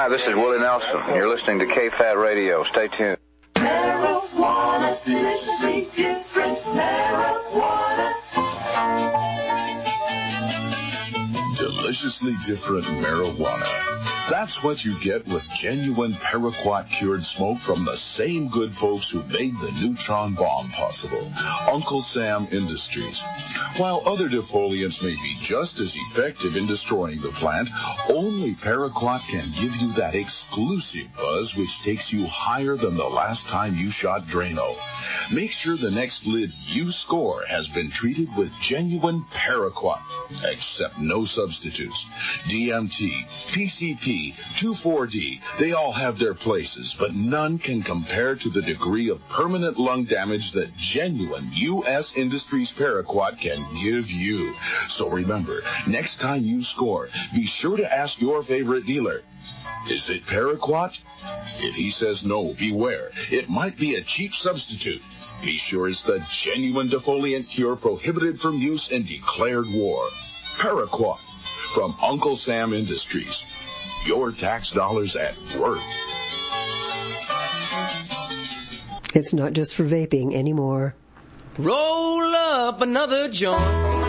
Hi, this is Willie Nelson. You're listening to KFAT Radio. Stay tuned. Marijuana, deliciously different marijuana. Deliciously different marijuana. That's what you get with genuine paraquat cured smoke from the same good folks who made the neutron bomb possible, Uncle Sam Industries. While other defoliants may be just as effective in destroying the plant, only paraquat can give you that exclusive buzz which takes you higher than the last time you shot Drano. Make sure the next lid you score has been treated with genuine paraquat, except no substitutes. DMT, PCP, 2,4-D, they all have their places, but none can compare to the degree of permanent lung damage that genuine U.S. Industries paraquat can give you. So remember, next time you score, be sure to ask your favorite dealer, is it paraquat? If he says no, beware. It might be a cheap substitute. Be sure it's the genuine defoliant cure prohibited from use and declared war. Paraquat from Uncle Sam Industries. Your tax dollars at work. It's not just for vaping anymore. Roll up another joint.